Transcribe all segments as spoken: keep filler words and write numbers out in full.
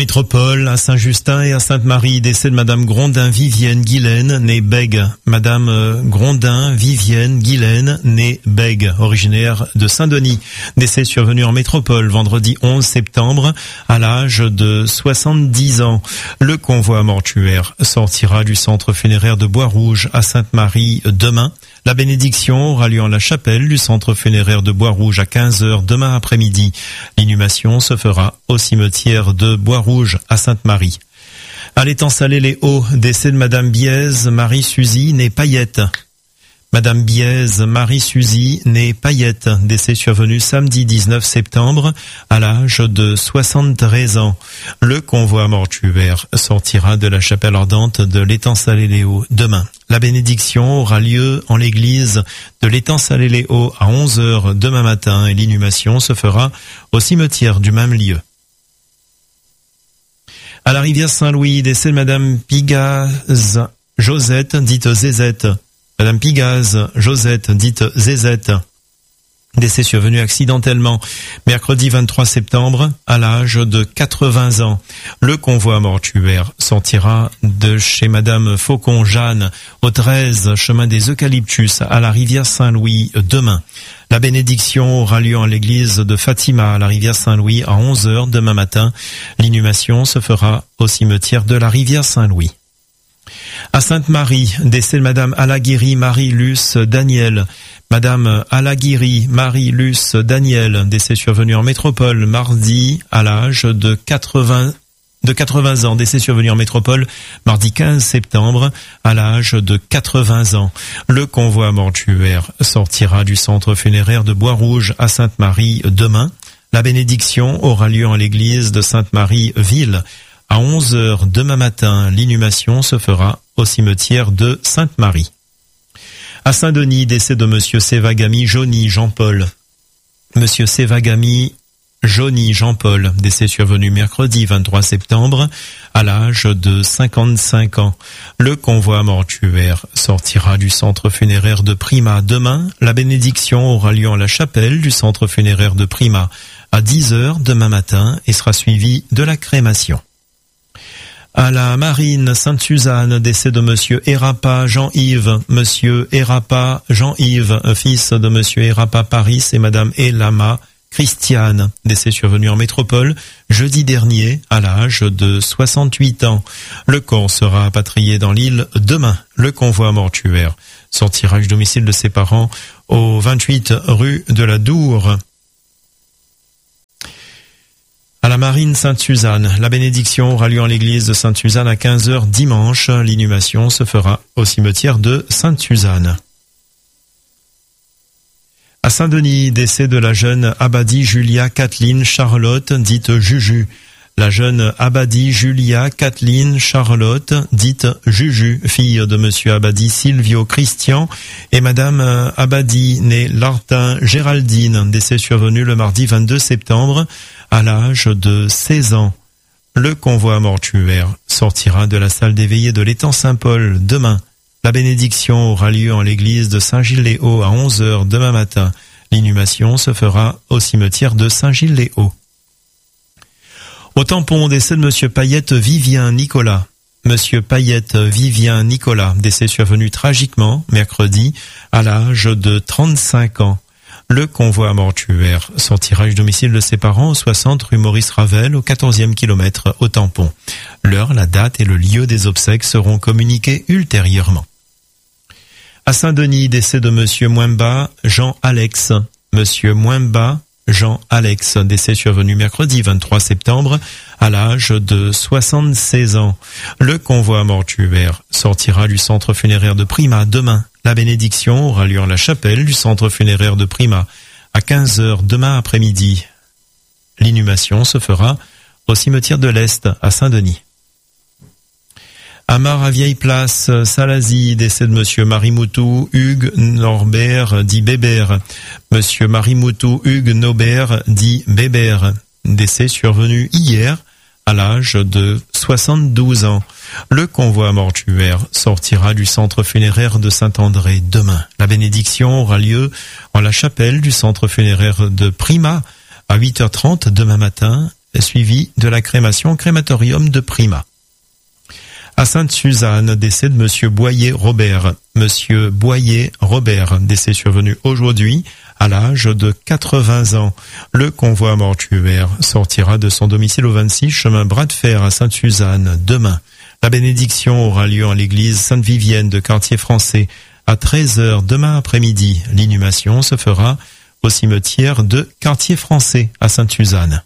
métropole, à Saint-Justin et à Sainte-Marie, décès de Madame Grondin Vivienne Guylaine, née Bègue. Madame Grondin Vivienne Guylaine, née Bègue, originaire de Saint-Denis. Décès survenu en métropole, vendredi onze septembre, à l'âge de soixante-dix ans. Le convoi mortuaire sortira du centre funéraire de Bois-Rouge à Sainte-Marie demain. La bénédiction aura lieu en la chapelle du centre funéraire de Bois-Rouge à quinze heures demain après-midi. L'inhumation se fera au cimetière de Bois-Rouge à Sainte-Marie. À l'étang Salé-les-Hauts, décès de Madame Bièze Marie-Suzy, née Payette. Madame Bièze Marie-Suzy, née Payette, décès survenu samedi dix-neuf septembre, à l'âge de soixante-treize ans. Le convoi mortuaire sortira de la chapelle ardente de l'étang Salé-les-Hauts demain. La bénédiction aura lieu en l'église de l'étang Salé-les-Hauts à onze heures demain matin et l'inhumation se fera au cimetière du même lieu. À la rivière Saint-Louis, décès de Madame Pigaz Josette, dite Zézette. Madame Pigaz Josette, dite Zézette. Décès survenu accidentellement mercredi vingt-trois septembre à l'âge de quatre-vingts ans. Le convoi mortuaire sortira de chez Madame Faucon Jeanne au treize chemin des Eucalyptus à la rivière Saint-Louis demain. La bénédiction aura lieu en l'église de Fatima à la rivière Saint-Louis à onze heures demain matin. L'inhumation se fera au cimetière de la rivière Saint-Louis. À Sainte-Marie, décès de Madame Alaguiri Marie-Luce Daniel. Madame Alaguiri Marie-Luce Daniel, décès survenu en métropole mardi à l'âge de quatre-vingts de quatre-vingts ans, décès survenu en métropole mardi quinze septembre à l'âge de quatre-vingts ans. Le convoi mortuaire sortira du centre funéraire de Bois-Rouge à Sainte-Marie demain. La bénédiction aura lieu en l'église de Sainte-Marie-Ville à onze heures demain matin. L'inhumation se fera au cimetière de Sainte-Marie. À Saint-Denis, décès de Monsieur Sévagami Joni Jean-Paul. Monsieur Sévagami Joni Jean-Paul, décès survenu mercredi vingt-trois septembre, à l'âge de cinquante-cinq ans. Le convoi mortuaire sortira du centre funéraire de Prima demain. La bénédiction aura lieu en la chapelle du centre funéraire de Prima à dix heures demain matin et sera suivie de la crémation. À la Marine Sainte-Suzanne, décès de Monsieur Erapa Jean-Yves. Monsieur Erapa Jean-Yves, fils de Monsieur Erapa Paris et Madame Elama Christiane, décès survenu en métropole jeudi dernier à l'âge de soixante-huit ans. Le corps sera rapatrié dans l'île demain. Le convoi mortuaire sortira du domicile de ses parents au vingt-huit rue de la Dour. À la Marine Sainte-Suzanne, la bénédiction aura lieu en l'église de Sainte-Suzanne à quinze heures dimanche. L'inhumation se fera au cimetière de Sainte-Suzanne. À Saint-Denis, décès de la jeune Abadi Julia Kathleen Charlotte, dite Juju. La jeune Abadi Julia Kathleen Charlotte, dite Juju, fille de Monsieur Abadi Silvio Christian et Madame Abadi, née Lartin Géraldine, décès survenu le mardi vingt-deux septembre à l'âge de seize ans. Le convoi mortuaire sortira de la salle des veillées de l'étang Saint-Paul demain. La bénédiction aura lieu en l'église de Saint-Gilles-les-Hauts à onze heures demain matin. L'inhumation se fera au cimetière de Saint-Gilles-les-Hauts. Au tampon, décès de Monsieur Payette Vivien Nicolas. Monsieur Payette Vivien Nicolas, décès survenu tragiquement mercredi à l'âge de trente-cinq ans. Le convoi mortuaire sortira du domicile de ses parents au soixante rue Maurice Ravel au quatorzième kilomètre au tampon. L'heure, la date et le lieu des obsèques seront communiqués ultérieurement. À Saint-Denis, décès de Monsieur Mwemba Jean-Alex. Monsieur Mwemba Jean-Alex, décès survenu mercredi vingt-trois septembre à l'âge de soixante-seize ans. Le convoi mortuaire sortira du centre funéraire de Prima demain. La bénédiction aura lieu en la chapelle du centre funéraire de Prima à quinze heures demain après-midi. L'inhumation se fera au cimetière de l'Est à Saint-Denis. À Mar à Vieille Place, Salazie, décès de Monsieur Marimoutou Hugues Norbert dit Bébert. Monsieur Marimoutou Hugues Norbert dit Bébert, décès survenu hier à l'âge de soixante-douze ans. Le convoi mortuaire sortira du centre funéraire de Saint-André demain. La bénédiction aura lieu en la chapelle du centre funéraire de Prima à huit heures trente demain matin. suivi de la crémation au crématorium de Prima. À Sainte-Suzanne, décès de Monsieur Boyer Robert. Monsieur Boyer Robert, décès survenu aujourd'hui à l'âge de quatre-vingts ans. Le convoi mortuaire sortira de son domicile au vingt-six chemin Bras de Fer à Sainte-Suzanne demain. La bénédiction aura lieu en l'église Sainte-Vivienne de Quartier Français à treize heures demain après-midi. L'inhumation se fera au cimetière de Quartier Français à Sainte-Suzanne.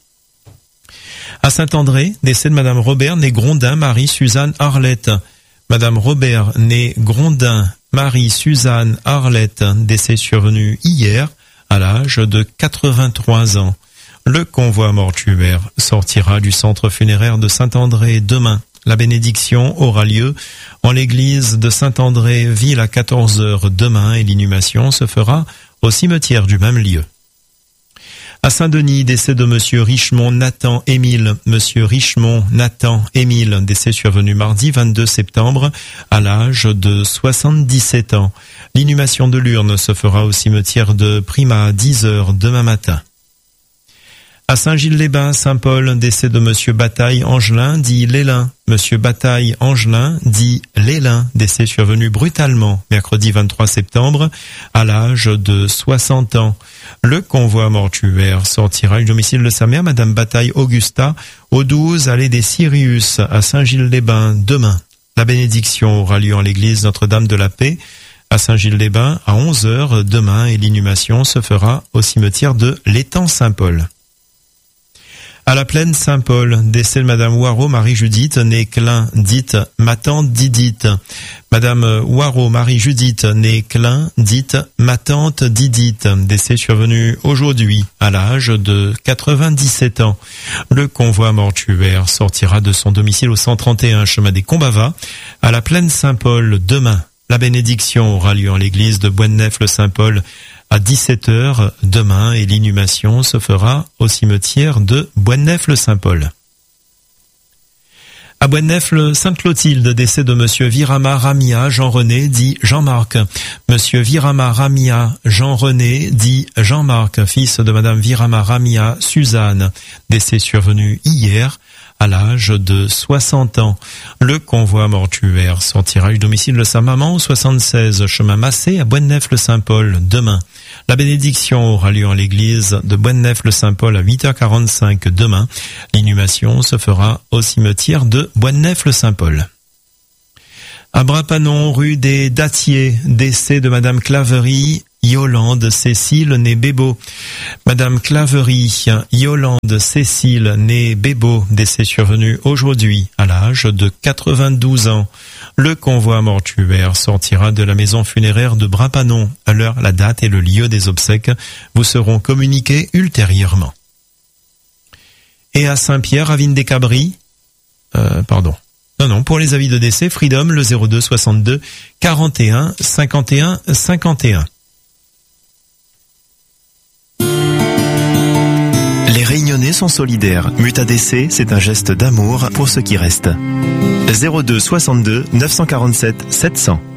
À Saint-André, décès de Madame Robert née Grondin Marie-Suzanne Arlette. Madame Robert née Grondin Marie-Suzanne Arlette, décès survenu hier à l'âge de quatre-vingt-trois ans. Le convoi mortuaire sortira du centre funéraire de Saint-André demain. La bénédiction aura lieu en l'église de Saint-André-Ville à quatorze heures demain et l'inhumation se fera au cimetière du même lieu. À Saint-Denis, décès de Monsieur Richemont Nathan Émile. Monsieur Richemont Nathan Émile, décès survenu mardi vingt-deux septembre à l'âge de soixante-dix-sept ans. L'inhumation de l'urne se fera au cimetière de Prima à dix heures demain matin. À Saint-Gilles-les-Bains, Saint-Paul, décès de Monsieur Bataille Angelin, dit Lélin. Monsieur Bataille Angelin, dit Lélin, décès survenu brutalement, mercredi vingt-trois septembre, à l'âge de soixante ans. Le convoi mortuaire sortira du domicile de sa mère, Madame Bataille Augusta, au douze allée des Sirius, à Saint-Gilles-les-Bains, demain. La bénédiction aura lieu en l'église Notre-Dame de la Paix, à Saint-Gilles-les-Bains, à onze heures demain, et l'inhumation se fera au cimetière de l'Étang Saint-Paul. À la plaine Saint-Paul, décès de Madame Waro Marie-Judith, née Klein, dite ma tante Didite. Madame Waro Marie-Judith, née Klein, dite ma tante Didite, décès survenu aujourd'hui à l'âge de quatre-vingt-dix-sept ans. Le convoi mortuaire sortira de son domicile au cent trente et un chemin des Combavas à la plaine Saint-Paul demain. La bénédiction aura lieu en l'église de Boisnef-le-Saint-Paul à dix-sept heures demain et l'inhumation se fera au cimetière de Boisnef-le-Saint-Paul. À Boisnef-le-Sainte-Clotilde, décès de Monsieur Virama Ramia Jean-René, dit Jean-Marc. Monsieur Virama Ramia Jean-René, dit Jean-Marc, fils de Madame Virama Ramia Suzanne, décès survenu hier à l'âge de soixante ans. Le convoi mortuaire sortira du domicile de sa maman au soixante-seize chemin Massé à Boisnef-le-Saint-Paul demain. La bénédiction aura lieu en l'église de Boisnef-le-Saint-Paul à huit heures quarante-cinq demain. L'inhumation se fera au cimetière de Boisnef-le-Saint-Paul. À Brapanon, rue des Dattiers, décès de Madame Claverie Yolande Cécile née Bébo. Madame Claverie Yolande Cécile née Bébo, décès survenu aujourd'hui à l'âge de quatre-vingt-douze ans. Le convoi mortuaire sortira de la maison funéraire de Brapanon. À l'heure, la date et le lieu des obsèques vous seront communiqués ultérieurement. Et à Saint-Pierre, à Vigne-des-Cabris, euh, pardon. Non, non, pour les avis de décès, Freedom, le zéro deux soixante-deux quarante et un cinquante et un cinquante et un. Les Réunionnais sont solidaires. Muta-décès, c'est un geste d'amour pour ceux qui restent. zéro deux soixante-deux neuf cent quarante-sept sept cents.